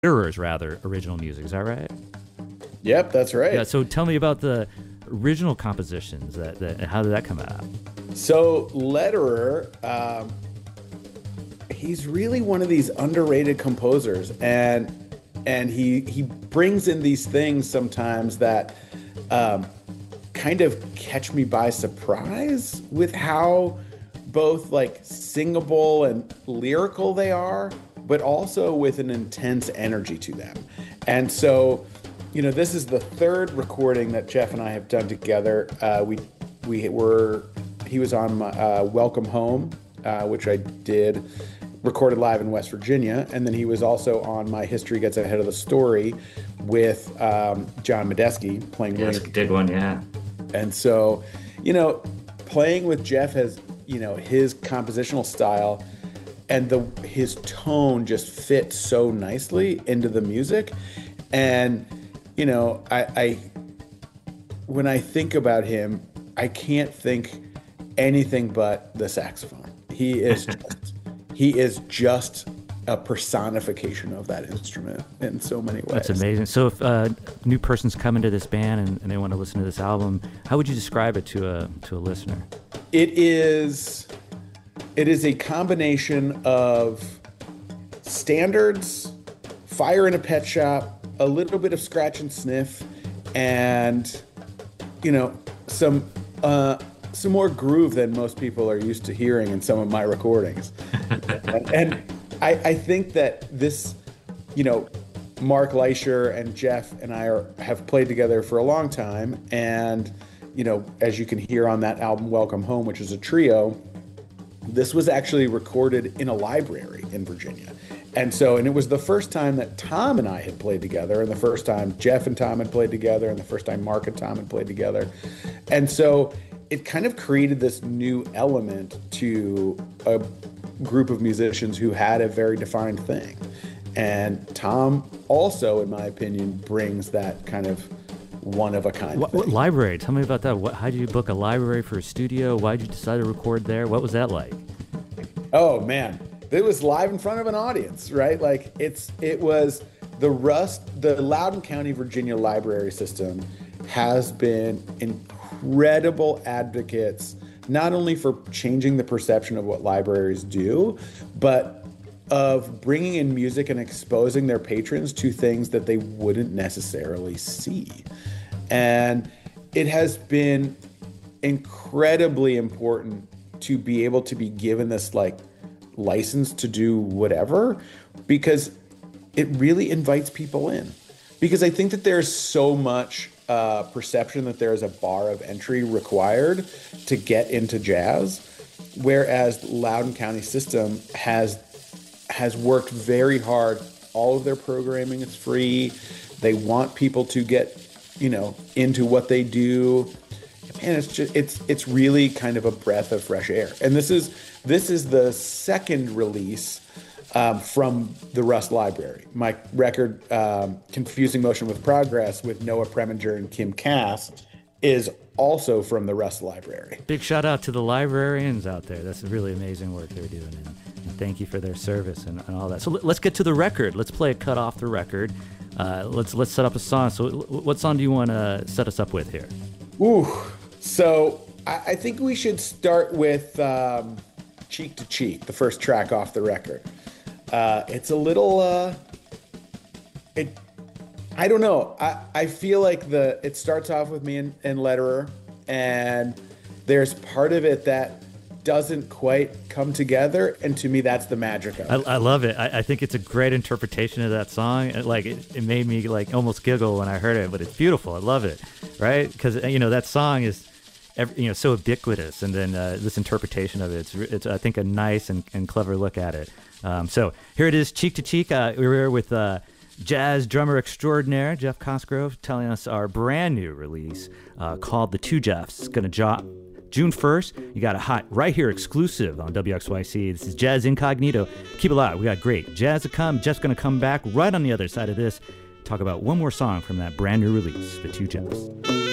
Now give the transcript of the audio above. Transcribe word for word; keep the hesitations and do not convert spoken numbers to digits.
Letterer's rather original music. Is that right? Yep, that's right. Yeah. So tell me about the original compositions. That, that how did that come out? So Lederer, um, he's really one of these underrated composers, and and he he brings in these things sometimes that um, kind of catch me by surprise with how both like singable and lyrical they are, but also with an intense energy to them. And so, you know, this is the third recording that Jeff and I have done together. Uh, we we were he was on my uh, Welcome Home, uh, which I did, recorded live in West Virginia, and then he was also on my History Gets Ahead of the Story with um, John Medeski playing. Yes, William. did one, yeah. And so, you know, playing with Jeff has, you know, his compositional style and the his tone just fits so nicely into the music. And, you know, I, I when I think about him, I can't think anything but the saxophone. He is just, he is just a personification of that instrument in so many ways. That's amazing. So if a new person's coming to this band and, and they want to listen to this album, how would you describe it to a to a listener? It is it is a combination of standards, Fire in a Pet Shop, a little bit of scratch and sniff, and, you know, some uh, some more groove than most people are used to hearing in some of my recordings. and, and I, I think that this, you know, Mark Leisher and Jeff and I are, have played together for a long time. And, you know, as you can hear on that album, Welcome Home, which is a trio, this was actually recorded in a library in Virginia. And so, and it was the first time that Tom and I had played together, and the first time Jeff and Tom had played together, and the first time Mark and Tom had played together. And so it kind of created this new element to a group of musicians who had a very defined thing. And Tom also, in my opinion, brings that kind of one of a kind. What, what library? Tell me about that. What, how did you book a library for a studio? Why did you decide to record there? What was that like? Oh man, it was live in front of an audience, right? Like it's it was the Rust, the Loudoun County, Virginia library system has been incredible advocates, not only for changing the perception of what libraries do, but of bringing in music and exposing their patrons to things that they wouldn't necessarily see. And it has been incredibly important to be able to be given this like license to do whatever, because it really invites people in. Because I think that there's so much uh, perception that there is a bar of entry required to get into jazz, whereas Loudoun County system has has worked very hard. All of their programming is free. They want people to get, you know, into what they do. And it's just it's it's really kind of a breath of fresh air. And this is this is the second release um, from the Rust Library. My record, um, Confusing Motion with Progress, with Noah Preminger and Kim Cass, is also from the Rust Library. Big shout out to the librarians out there. That's really amazing work they're doing. And, and thank you for their service and, and all that. So let, let's get to the record. Let's play a cut off the record. Uh, let's let's set up a song. So what song do you want to set us up with here? Ooh, so I, I think we should start with um, Cheek to Cheek, the first track off the record. Uh, it's a little, uh, it, I don't know. I, I feel like the it starts off with me and, and Lederer, and there's part of it that doesn't quite come together, and to me that's the magic of it. I, I love it. I, I think it's a great interpretation of that song. It, like it, it made me like almost giggle when I heard it, but it's beautiful. I love it, right? Because you know that song is, every, you know, so ubiquitous, and then uh, this interpretation of it, it's, it's I think a nice and, and clever look at it. Um, so here it is, Cheek to Cheek. Uh, we were with uh, jazz drummer extraordinaire Jeff Cosgrove telling us our brand new release uh, called The Two Jeffs. It's going to drop June first. You got a hot right here exclusive on W X Y C. This is Jazz Incognito. Keep it loud. We got great jazz to come. Jeff's going to come back right on the other side of this, talk about one more song from that brand new release, The Two Jeffs.